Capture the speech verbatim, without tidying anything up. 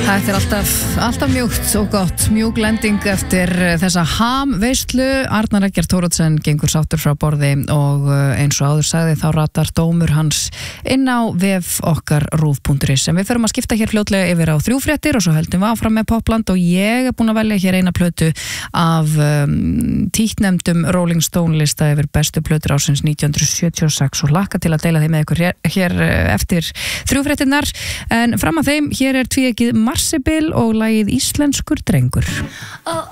Þetta er alltaf, alltaf mjúkt og gott, mjúk lending eftir þessa ham-veislu. Arnar Eggert Thoroddsen gengur sáttur frá borði og eins og áður sagði þá ratar dómur hans inn á vef okkar rúv punktur is. En við förum að skipta hér fljótlega yfir á þrjú fréttir og svo höldum við áfram með Popland og ég er búin að velja hér eina plötu af um, títtnefndum Rolling Stone lista yfir bestu plötur ársins nítján hundruð sjötíu og sex og hlakka til að deila þeim með ykkur hér, hér eftir þrjú fréttirnar. En fram að þeim, hér er tvíegið Marsibil og lagið Íslenskur drengur.